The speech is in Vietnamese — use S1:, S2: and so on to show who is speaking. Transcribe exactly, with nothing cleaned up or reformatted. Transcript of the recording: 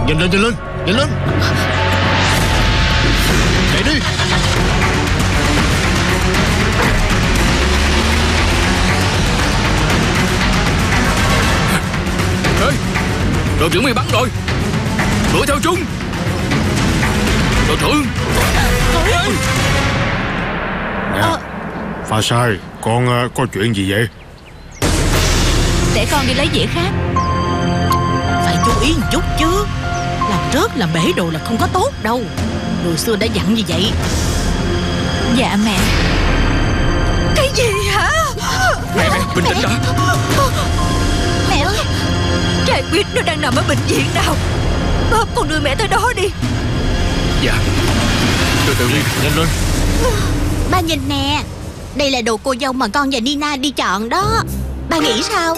S1: Nhanh lên, nhanh lên, nhanh lên. Chạy đi.
S2: Ê, đội trưởng bị bắn rồi. Đuổi theo chúng. Đội trưởng.
S1: Nè, Pha Sai, con uh, có chuyện gì vậy?
S3: Để con đi lấy dĩa khác.
S4: Phải chú ý một chút chứ. Làm rớt làm bể đồ là không có tốt đâu. Người xưa đã dặn như vậy.
S3: Dạ mẹ.
S5: Cái gì hả?
S2: Mẹ, mẹ, bình tĩnh đã.
S3: Mẹ ơi,
S5: Trai Quyết nó đang nằm ở bệnh viện nào? Bóp con đưa mẹ tới đó đi.
S2: Dạ. Từ từ đi.
S1: Nhanh lên.
S3: ba nhìn nè. Đây là đồ cô dâu mà con và Nina đi chọn đó. Ba nghĩ sao?